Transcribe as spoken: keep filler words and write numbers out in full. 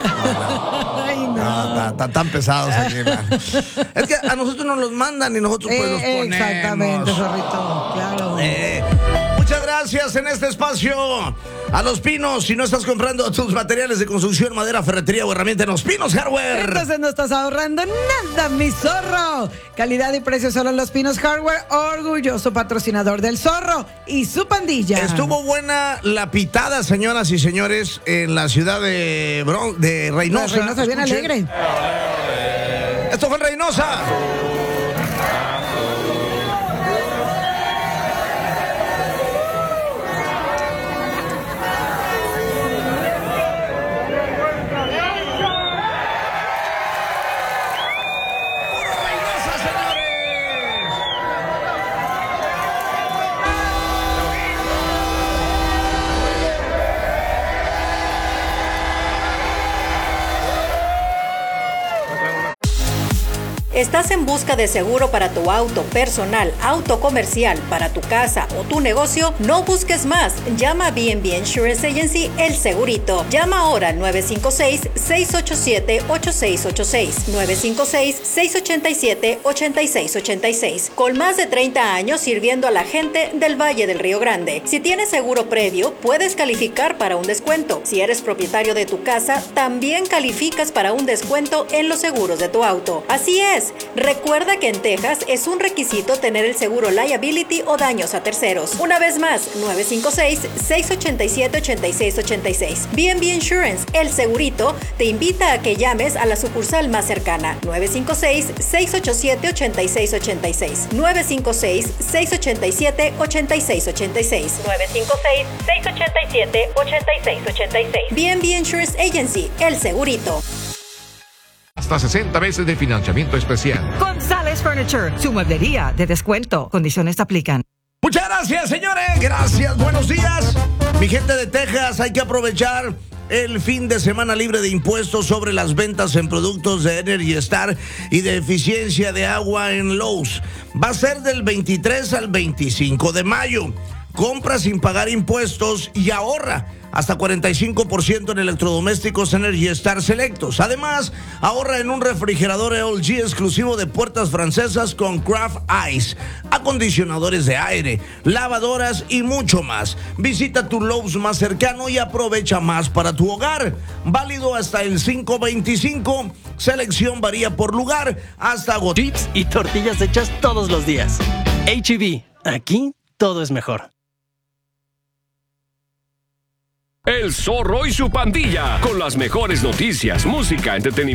Ay, no. No, están tan pesados aquí, man. Es que a nosotros nos los mandan y nosotros pues los Eh, ponemos. exactamente, zorrito. Claro. Eh, muchas gracias en este espacio a Los Pinos. Si no estás comprando tus materiales de construcción, madera, ferretería o herramienta en Los Pinos Hardware. Entonces no estás ahorrando nada, mi zorro. Calidad y precio solo en Los Pinos Hardware, orgulloso patrocinador del Zorro y su pandilla. Estuvo buena la pitada, señoras y señores, en la ciudad de, Bron de Reynosa. Reynosa, bien Escuchen. alegre. Esto fue en Reynosa. ¿Estás en busca de seguro para tu auto personal, auto comercial, para tu casa o tu negocio? No busques más. Llama a B and B Insurance Agency El Segurito. Llama ahora al nueve cinco seis, seis ocho siete, ocho seis ocho seis. nueve cinco seis, seis ocho siete, ocho seis ocho seis. Con más de treinta años sirviendo a la gente del Valle del Río Grande. Si tienes seguro previo, puedes calificar para un descuento. Si eres propietario de tu casa, también calificas para un descuento en los seguros de tu auto. Así es. Recuerda que en Texas es un requisito tener el seguro liability o daños a terceros. Una vez más, nueve cinco seis, seis ocho siete, ocho seis ocho seis. B and B Insurance, El Segurito, te invita a que llames a la sucursal más cercana. nueve cinco seis, seis ocho siete, ocho seis ocho seis. nueve cinco seis, seis ocho siete, ocho seis ocho seis. nueve cinco seis, seis ocho siete, ocho seis ocho seis. B and B Insurance Agency, El Segurito. Hasta sesenta meses de financiamiento especial. González Furniture, su mueblería de descuento. Condiciones aplican. Muchas gracias, señores. Gracias. Buenos días. Mi gente de Texas, hay que aprovechar el fin de semana libre de impuestos sobre las ventas en productos de Energy Star y de eficiencia de agua en Lowe's. Va a ser del veintitrés al veinticinco de mayo. Compra sin pagar impuestos y ahorra hasta cuarenta y cinco por ciento en electrodomésticos Energy Star selectos. Además, ahorra en un refrigerador L G exclusivo de puertas francesas con Craft Ice, acondicionadores de aire, lavadoras y mucho más. Visita tu Lowe's más cercano y aprovecha más para tu hogar. Válido hasta el cinco veinticinco. Selección varía por lugar hasta agotar. Chips y tortillas hechas todos los días. H E B, aquí todo es mejor. El Zorro y su pandilla, con las mejores noticias, música, entretenimiento.